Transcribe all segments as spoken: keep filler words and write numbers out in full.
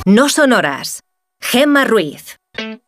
No sonoras. Gemma Ruiz.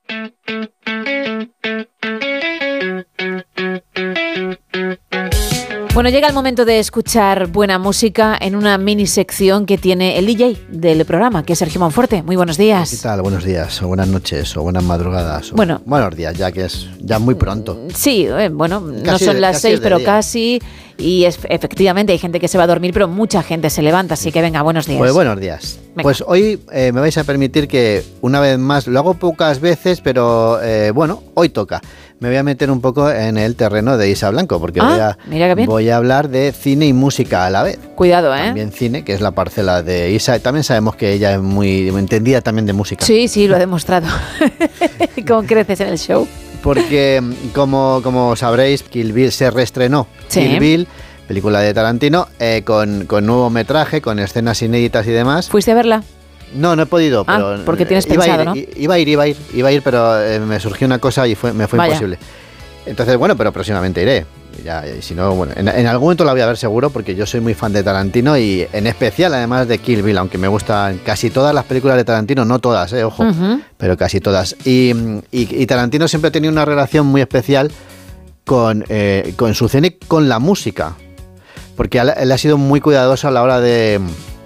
Bueno, llega el momento de escuchar buena música en una mini sección que tiene el D J del programa, que es Sergio Monforte. Muy buenos días. ¿Qué tal? Buenos días, o buenas noches, o buenas madrugadas. O bueno, buenos días, ya que es ya muy pronto. Sí, eh, bueno, casi no son de, las seis, pero día. casi. Y es, efectivamente hay gente que se va a dormir, pero mucha gente se levanta. Así que venga, buenos días. Pues buenos días. Venga. Pues hoy eh, me vais a permitir que una vez más, lo hago pocas veces, pero eh, bueno, hoy toca. Me voy a meter un poco en el terreno de Isa Blanco, porque ah, voy, a, mira qué bien. voy a hablar de cine y música a la vez. Cuidado, ¿eh? También cine, que es la parcela de Isa. Y también sabemos que ella es muy entendida también de música. Sí, sí, lo ha demostrado. Con creces en el show. Porque, como, como sabréis, Kill Bill se reestrenó. Sí. Kill Bill, película de Tarantino, eh, con, con nuevo metraje, con escenas inéditas y demás. ¿Fuiste a verla? No, no he podido, Ah, pero porque tienes iba pensado, a ir, ¿no? Iba a ir, iba a ir, iba a ir, pero eh, me surgió una cosa y fue, me fue Vaya. imposible. Entonces, bueno, pero próximamente iré. Ya, y si no, bueno, en, en algún momento la voy a ver seguro, porque yo soy muy fan de Tarantino y en especial, además de Kill Bill, aunque me gustan casi todas las películas de Tarantino, no todas, eh, ojo, Uh-huh. pero casi todas. Y, y, y Tarantino siempre ha tenido una relación muy especial con, eh, con su cine y con la música, porque él, él ha sido muy cuidadoso a la hora de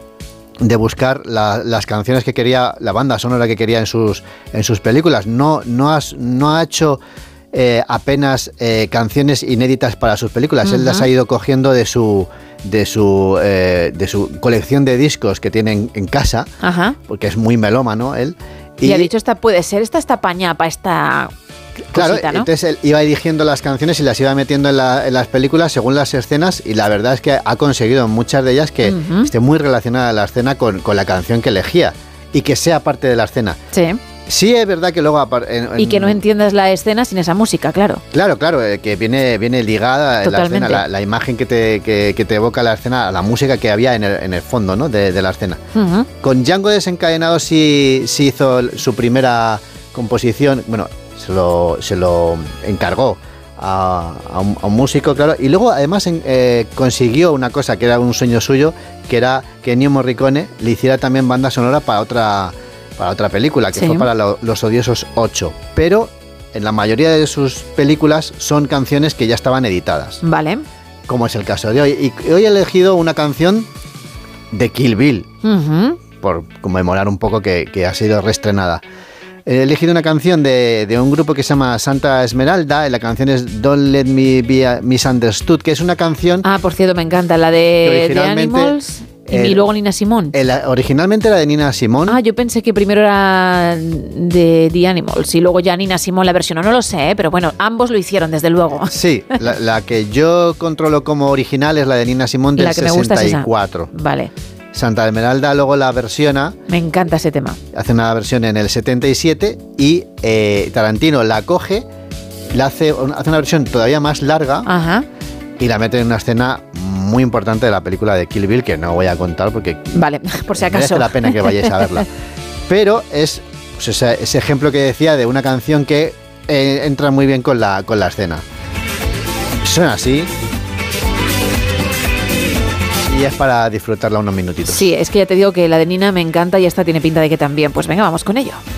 de buscar la, las canciones que quería, la banda sonora que quería en sus en sus películas. No, no, has, no ha hecho eh, apenas eh, canciones inéditas para sus películas. Uh-huh. Él las ha ido cogiendo de su de su eh, de su colección de discos que tiene en, en casa, Ajá. porque es muy melómano él. Y, y ha dicho, esta puede ser, esta está pañapa, esta claro, cosita, ¿no? Entonces él iba eligiendo las canciones y las iba metiendo en, la, en las películas según las escenas, y la verdad es que ha conseguido en muchas de ellas que uh-huh. esté muy relacionada la escena con, con la canción que elegía y que sea parte de la escena. Sí. Sí, es verdad que luego... En, en, y que no entiendas la escena sin esa música, claro. Claro, claro, eh, que viene, viene ligada la escena, la, la imagen que te, que, que te evoca la escena, a la música que había en el, en el fondo, ¿no? de, de la escena. Uh-huh. Con Django Desencadenado sí, sí hizo su primera composición, bueno, se lo, se lo encargó a, a, un, a un músico, claro, y luego además en, eh, consiguió una cosa que era un sueño suyo, que era que Ennio Morricone le hiciera también banda sonora para otra... para otra película, que sí. fue para lo, Los Odiosos ocho, pero en la mayoría de sus películas son canciones que ya estaban editadas. Vale. Como es el caso de hoy. Y hoy he elegido una canción de Kill Bill, uh-huh. por conmemorar un poco que, que ha sido reestrenada. He elegido una canción de, de un grupo que se llama Santa Esmeralda, y la canción es Don't Let Me Be Misunderstood, que es una canción... Ah, por cierto, me encanta, la de, de Animals... Y, el, y luego Nina Simone. El, originalmente era de Nina Simone. Ah, yo pensé que primero era de The Animals y luego ya Nina Simone la versionó. No lo sé, ¿eh? Pero bueno, ambos lo hicieron, desde luego. Sí, la, la que yo controlo como original es la de Nina Simone del la que sesenta y cuatro. Me gusta es esa. Vale. Santa Esmeralda luego la versiona. Me encanta ese tema. Hace una versión en el setenta y siete y eh, Tarantino la coge, la hace, hace una versión todavía más larga. Ajá. Y la mete en una escena muy importante de la película de Kill Bill, que no voy a contar porque... Vale, por si acaso. Merece la pena que vayáis a verla. Pero es pues, ese, ese ejemplo que decía de una canción que eh, entra muy bien con la, con la escena. Suena así. Y es para disfrutarla unos minutitos. Sí, es que ya te digo que la de Nina me encanta y esta tiene pinta de que también. Pues venga, vamos con ello.